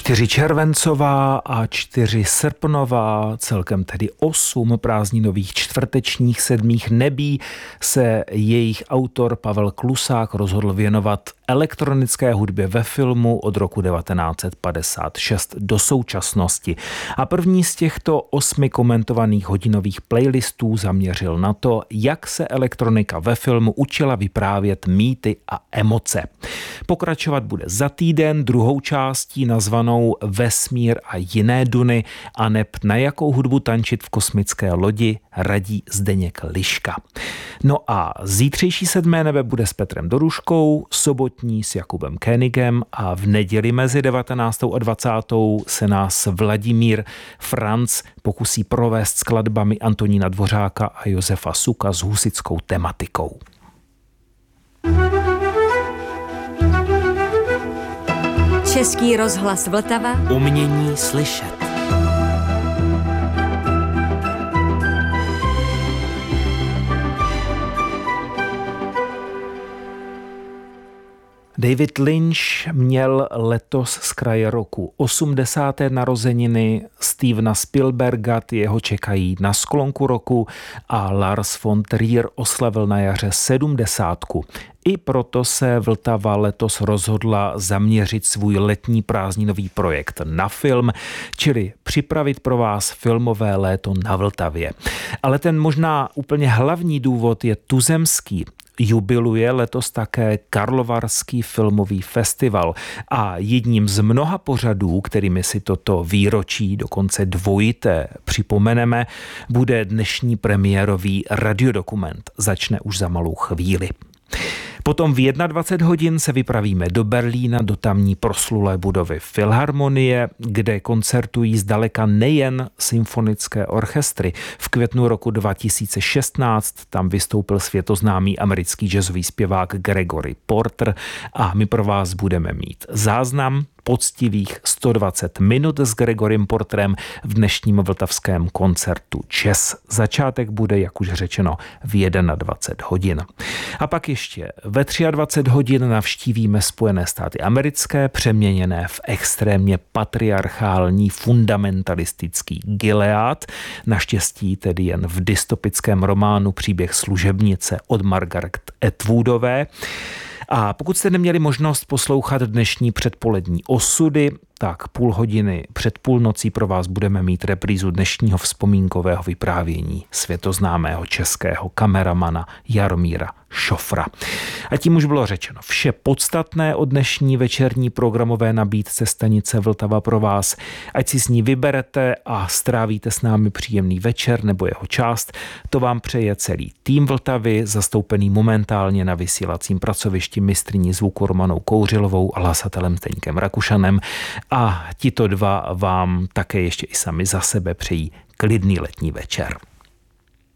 4 červencová a 4 srpnová, celkem tedy 8 prázdninových čtvrtečních 7 nebí se jejich autor Pavel Klusák rozhodl věnovat elektronické hudbě ve filmu od roku 1956 do současnosti. A první z těchto 8 komentovaných hodinových playlistů zaměřil na to, jak se elektronika ve filmu učila vyprávět mýty a emoce. Pokračovat bude za týden druhou částí nazvanou Vesmír a jiné duny a neb na jakou hudbu tančit v kosmické lodi radí Zdeněk Liška. No a zítřejší 7. nebe bude s Petrem Doruškou, sobotní s Jakubem Koenigem a v neděli mezi 19. a 20. se nás Vladimír Franc pokusí provést skladbami Antonína Dvořáka a Josefa Suka s husitskou tematikou. Český rozhlas Vltava. Umění slyšet. David Lynch měl letos z kraje roku 80. narozeniny, Stevena Spielberga jeho čekají na sklonku roku a Lars von Trier oslavil na jaře 70. I proto se Vltava letos rozhodla zaměřit svůj letní prázdninový projekt na film, čili připravit pro vás filmové léto na Vltavě. Ale ten možná úplně hlavní důvod je tuzemský. Jubiluje letos také Karlovarský filmový festival a jedním z mnoha pořadů, kterými si toto výročí, dokonce dvojité, připomeneme, bude dnešní premiérový radiodokument. Začne už za malou chvíli. Potom v 21 hodin se vypravíme do Berlína, do tamní proslulé budovy Filharmonie, kde koncertují zdaleka nejen symfonické orchestry. V květnu roku 2016 tam vystoupil světoznámý americký jazzový zpěvák Gregory Porter a my pro vás budeme mít záznam poctivých 120 minut s Gregorym Porterem v dnešním vltavském koncertu Jazz. Začátek bude, jak už řečeno, v 21 hodin. A pak ještě ve 23 hodin navštívíme Spojené státy americké, přeměněné v extrémně patriarchální fundamentalistický Gilead, naštěstí tedy jen v dystopickém románu Příběh služebnice od Margaret Atwoodové. A pokud jste neměli možnost poslouchat dnešní předpolední osudy, tak půl hodiny před půlnocí pro vás budeme mít reprízu dnešního vzpomínkového vyprávění světoznámého českého kameramana Jaromíra Šofra. A tím už bylo řečeno vše podstatné o dnešní večerní programové nabídce stanice Vltava pro vás. Ať si s ní vyberete a strávíte s námi příjemný večer nebo jeho část, to vám přeje celý tým Vltavy, zastoupený momentálně na vysílacím pracovišti mistryní zvuku Romanou Kouřilovou a hlasatelem Zdeňkem Rakušanem. A tito dva vám také ještě i sami za sebe přejí klidný letní večer.